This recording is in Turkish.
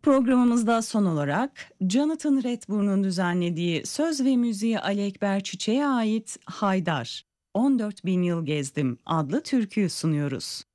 Programımızda son olarak Jonathan Redburn'un düzenlediği söz ve müziği Ali Ekber Çiçek'e ait Haydar, 14 bin yıl gezdim adlı türküyü sunuyoruz.